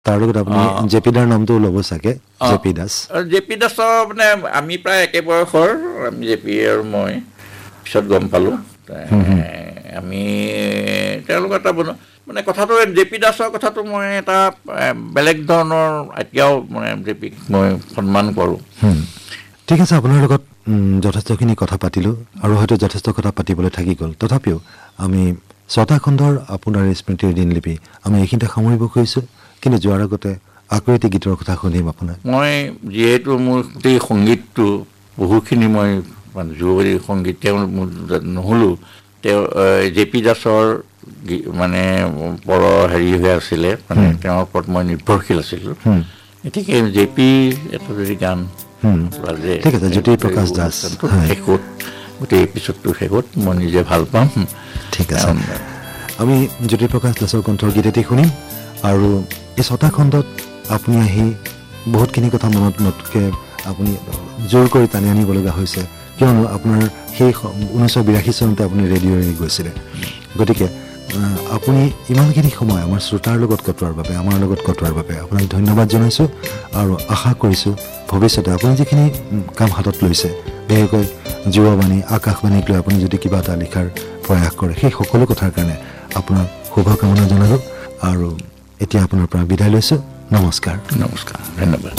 তাৰ লগত আপুনি জেপি দাৰ নামটো ল'ব চাগে জেপি দাস জেপি দাসৰ মানে আমি প্ৰায় একে বয়সৰ আমি জেপি আৰু মই পিছত গম পালোঁ আমি তেওঁলোকৰ এটা মানে কথাটো জেপি দাসৰ কথাটো মই এটা বেলেগ ধৰণৰ এতিয়াও মানে জেপিক মই সন্মান কৰোঁ ঠিক আছে আপোনাৰ লগত যথেষ্টখিনি কথা পাতিলোঁ আৰু হয়তো যথেষ্ট কথা পাতিবলৈ থাকি গ'ল তথাপিও আমি 6টা খণ্ডৰ আপোনাৰ স্মৃতিৰ দিনলিপি আমি এইখিনিতে সামৰিব খুজিছোঁ কিন্তু যোৱাৰ আগতে আকৌ এটি গীতৰ কথা শুনিম আপোনাক মই যিহেতু মোৰ গোটেই সংগীতটো বহুখিনি মই মানে যুৱৰী সংগীত তেওঁ নহ'লোঁ তেওঁ জেপি দাসৰ মানে বৰ হেৰি হৈ আছিলে মানে তেওঁৰ ওপৰত মই নিৰ্ভৰশীল আছিলোঁ গতিকে জেপি এটা যদি গান ঠিক আছে জ্যোতিপ্ৰকাশ দাস শেষত গোটেই এপিছডটো শেষত মই নিজে ভাল পাম ঠিক আছে আমি জ্যোতিপ্ৰকাশ দাসৰ কণ্ঠৰ গীত এটি শুনিম আৰু এই 6টা খণ্ডত আপুনি আহি বহুতখিনি কথা মনত নতুনকৈ আপুনি জোৰ কৰি টানি আনিব লগা হৈছে কিয়নো আপোনাৰ সেই 1982 চনতে আপুনি ৰেডিঅ' এৰি গৈছিলে গতিকে আপুনি ইমানখিনি সময় আমাৰ শ্ৰোতাৰ লগত কটোৱাৰ বাবে আমাৰ লগত কটোৱাৰ বাবে আপোনাক ধন্যবাদ জনাইছোঁ আৰু আশা কৰিছোঁ ভৱিষ্যতে আপুনি যিখিনি কাম হাতত লৈছে বিশেষকৈ যুৱবাণী আকাশবাণীক লৈ আপুনি যদি কিবা এটা লিখাৰ প্ৰয়াস কৰে সেই সকলো কথাৰ কাৰণে আপোনাক শুভকামনা জনালোঁ আৰু এতিয়া আপোনাৰ পৰা বিদায় লৈছোঁ নমস্কাৰ ধন্যবাদ